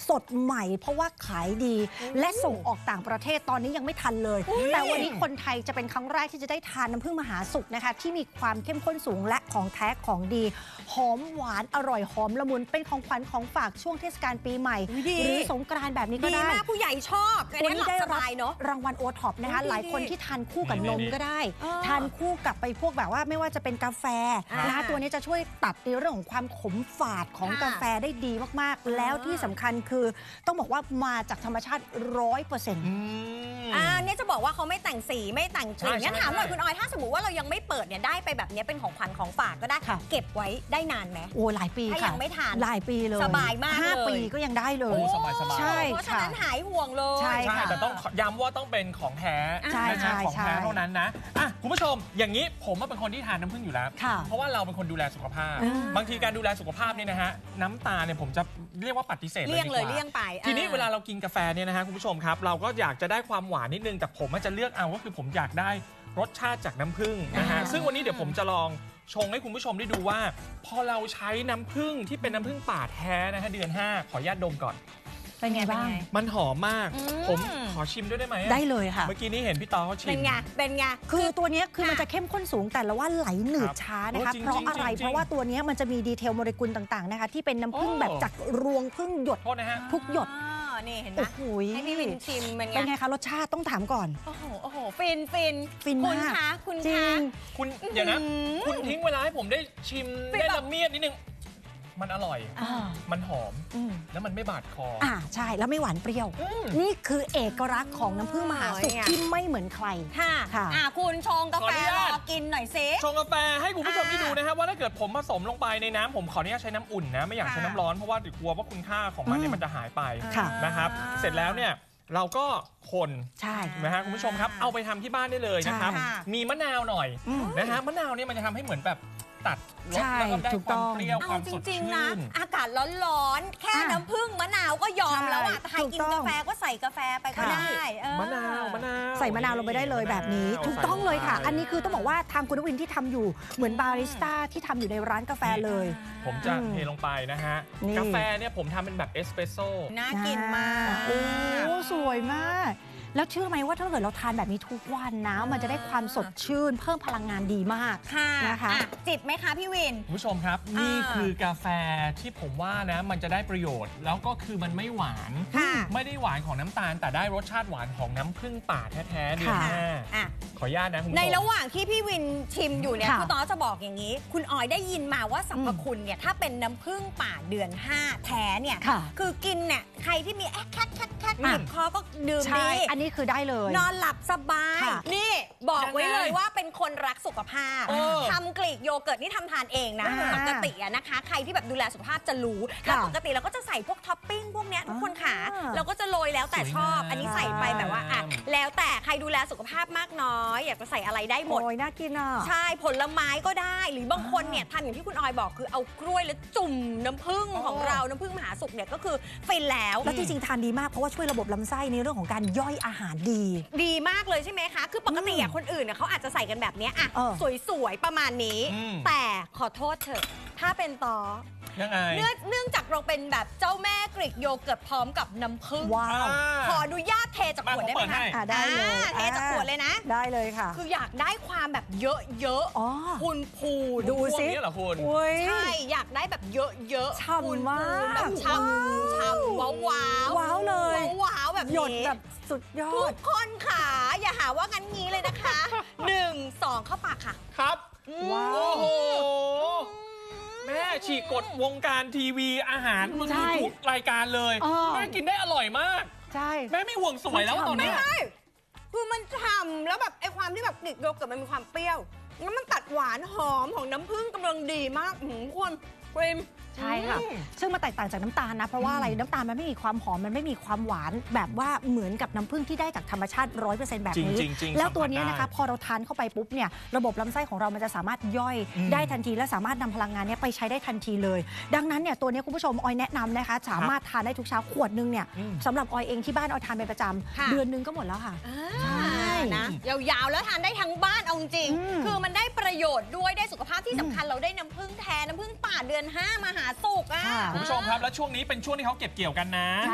สดใหม่เพราะว่าขายดีและส่งออกต่างประเทศตอนนี้ยังไม่ทันเลยแต่วันนี้คนไทยจะเป็นครั้งแรกที่จะได้ทานน้ำผึ้งมหาสุขนะคะที่มีความเข้มข้นสูงและของแท้ของดีหอมหวานอร่อยหอมละมุนเป็นของขวัญของฝากช่วงเทศกาลปีใหม่หรือสงกรานต์แบบนี้ก็ได้ดีมากผู้ใหญ่ชอบตัวนี้ได้รับรางวัลโอท็อปนะคะหลายคนที่ทานคู่กับนมก็ได้ทานคู่กับไปพวกแบบว่าไม่ว่าจะเป็นกาแฟนะคะตัวนี้จะช่วยตัดในเรื่องของความขมฝาดของกาแฟได้ดีมากๆแล้วที่สำคัญคือต้องบอกว่ามาจากธรรมชาติ 100% เนี่ยจะบอกว่าเขาไม่แต่งสีไม่แต่งกลิ่นงั้นถามหน่อยคุณออยถ้าสมมติว่าเรายังไม่เปิดเนี่ยได้ไปแบบนี้เป็นของขวัญของฝากก็ได้เก็บไว้ได้นานไหมโอ้หลายปีค่ะถ้ายังไม่ทานหลายปีเลยสบายมากเลย 5 ปีก็ยังได้เลยสบายใช่เพราะฉะนั้นหายห่วงเลยใช่แต่ต้องย้ำว่าต้องเป็นของแท้ของแท้เท่านั้นนะคุณผู้ชมอย่างนี้ผมเป็นคนที่ทานน้ำผึ้งอยู่แล้วเพราะว่าเราเป็นคนดูแลสุขภาพบางทีการดูแลสุขภาพเนี่ยนะฮะน้ำตาลเนี่ยผมจะเรียกว่าปฏิเสธเลยดีกว่าเลี่ยงไปทีนี้เวลาเรากินกาแฟเนี่ยนะฮะคุณผู้ชมครับเราก็อยากจะได้ความหวานนิดนึงแต่ผมจะเลือกเอาก็คือผมอยากได้รสชาติจากน้ำผึ้งนะฮะซึ่งวันนี้เดี๋ยวผมจะลองชงให้คุณผู้ชมได้ดูว่าพอเราใช้น้ำผึ้งที่เป็นน้ำผึ้งป่าแท้นะฮะเดือน 5ขออนุญาตดมก่อนเป็นไงบ้างมันหอมมากผมขอชิมด้วยได้ไหมได้เลยค่ะเมื่อกี้นี้เห็นพี่ตอเขาชิมเป็นไงคือตัวนี้คือมันจะเข้มข้นสูงแต่ละว่าไหลหนืดช้านะคะเพราะอะไรเพราะว่าตัวนี้มันจะมีดีเทลโมเลกุลต่างๆนะคะที่เป็นน้ำผึ้งแบบจากรวงผึ้งหยดทุกหยดนี่เห็นไหมให้พี่วินชิมเป็นไงคะรสชาติต้องถามก่อนโอ้โหฟินมากคุณเดี๋ยวนะคุณทิ้งเวลาให้ผมได้ชิมได้ละเมียดนิดนึงมันอร่อยมันหอมแล้วมันไม่บาดคอใช่แล้วไม่หวานเปรี้ยวนี่คือเอกลักษณ์ของน้ำผึ้งมหาสุขที่ไม่เหมือนใครค่ะคุณชงกาแฟรอกินหน่อยซิชงกาแฟให้คุณผู้ชมได้ดูนะครับว่าถ้าเกิดผมผสมลงไปในน้ำผมขออนุญาตใช้น้ำอุ่นนะไม่อยากใช้น้ำร้อนเพราะว่ากลัวว่าคุณค่าของมันเนี่ยมันจะหายไปนะครับเสร็จแล้วเนี่ยเราก็คนนะฮะคุณผู้ชมครับเอาไปทำที่บ้านได้เลยนะครับมีมะนาวหน่อยนะฮะมะนาวเนี่ยมันจะทำให้เหมือนแบบตัดรสแล้วก็ได้ความเปรี้ยวความสดชื่นอากาศร้อนๆแค่น้ำผึ้งมะนาวก็ยอมแล้วอ่ะใครกินกาแฟก็ใส่กาแฟไปก็ได้มะนาวใส่มะนาวลงไปได้เลยแบบนี้ถูกต้องเลยค่ะอันนี้คือต้องบอกว่าทางคุณวินที่ทำอยู่เหมือนบาริสต้าที่ทำอยู่ในร้านกาแฟเลยผมจะเทลงไปนะฮะกาแฟเนี่ยผมทำเป็นแบบเอสเปรสโซ่น่ากินมากโอ้สวยมากแล้วเชื่อไหมว่าถ้าเกิดเราทานแบบนี้ทุกวันนะมันจะได้ความสดชื่นเพิ่มพลังงานดีมากนะคะจิบไหมคะพี่วินคุณผู้ชมครับนี่คือกาแฟที่ผมว่านะมันจะได้ประโยชน์แล้วก็คือมันไม่หวานไม่ได้หวานของน้ำตาลแต่ได้รสชาติหวานของน้ำผึ้งป่าแท้ๆเดือน5ขออนุญาตนะคุณผู้ชมในระหว่างที่พี่วินชิมอยู่เนี่ยคุณต้อจะบอกอย่างนี้คุณออยได้ยินมาว่าสรรพคุณเนี่ยถ้าเป็นน้ำผึ้งป่าเดือน5แท้เนี่ยคือกินเนี่ยใครที่มีแคทหยิบคอก็ดื่มดีอันนี้คือได้เลยนอนหลับสบายนี่บอกไว้เลยว่าเป็นคนรักสุขภาพทำกรีกโยเกิร์ตนี่ทำทานเองนะปกตินะคะใครที่แบบดูแลสุขภาพจะรู้แล้วปกติเราก็จะใส่พวกท็อปปิ้งพวกเนี้ยทุกคนขาเราก็จะโรยแล้วแต่ชอบอันนี้ใส่ไปแบบว่าแล้วแต่ใครดูแลสุขภาพมากน้อยอยากจะใส่อะไรได้หมดโอ้ยน่ากินอ่ะใช่ผลไม้ก็ได้หรือบางคนเนี่ยทำอย่างที่คุณออยบอกคือเอากล้วยแล้วจุ่มน้ำผึ้งของเราน้ำผึ้งมหาสุขเนี่ยก็คือฟินแล้วจริงๆทานดีมากเพราะว่าช่วยระบบลำไส้ในเรื่องของการย่อยอาหารดีมากเลยใช่ไหมคะคือปกติคนอื่นเขาอาจจะใส่กันแบบนี้สวยๆประมาณนี้แต่ขอโทษเถอะถ้าเป็นต่อยังไงเนื่องจากเราเป็นแบบเจ้าแม่กรีกโยเกิร์ตพร้อมกับน้ำผึ้งขออนุญาตเทจากขวดได้ไหมคะได้เลยเทจากขวดเลยนะได้เลยค่ะคืออยากได้ความแบบเยอะๆพูนดูสินี่เหรอคุณใช่อยากได้แบบเยอะๆฉ่ำมากแบบฉ่ำว้าวเลยว้าวแบบหยดแบบสุดยอดทุกคนค่ะอย่าหาว่างั้นงี้เลยนะคะ1 2เข้าปากค่ะครับว้าวโอ้โหแม่ฉีกกฎวงการทีวีอาหารมันทุกรายการเลยแม่กินได้อร่อยมากใช่แม่ไม่ห่วงสวยแล้วตอนนี้คือมันฉ่ำแล้วแบบไอความที่แบบกรีกโยเกิร์ตมันมีความเปรี้ยวแล้วมันตัดหวานหอมของน้ำผึ้งกำลังดีมากคนครีมใช่ค่ะซึ่งมันแตกต่างจากน้ำตาลนะเพราะว่าอะไรน้ำตาลมันไม่มีความหอมมันไม่มีความหวานแบบว่าเหมือนกับน้ำผึ้งที่ได้จากธรรมชาติ 100% แบบนี้แล้วตัวนี้นะคะพอเราทานเข้าไปปุ๊บเนี่ยระบบลำไส้ของเรามันจะสามารถย่อยได้ทันทีและสามารถนำพลังงานนี้ไปใช้ได้ทันทีเลยดังนั้นเนี่ยตัวนี้คุณผู้ชมออยแนะนำนะคะสามารถทานได้ทุกเช้าขวดนึงเนี่ยสำหรับออยเองที่บ้านออยทานเป็นประจำเดือนนึงก็หมดแล้วค่ะใช่นะยาวๆแล้วทานได้ทั้งบ้านเอาจริงคือมันได้ประโยชน์ด้วยได้สุขภาพที่สำคัญเราได้น้ำผึ้งแท้น้ำผึ้งป่าเดือน 5มหาสุขอ่ะคุณผู้ชมครับแล้วช่วงนี้เป็นช่วงที่เขาเก็บเกี่ยวกันนะ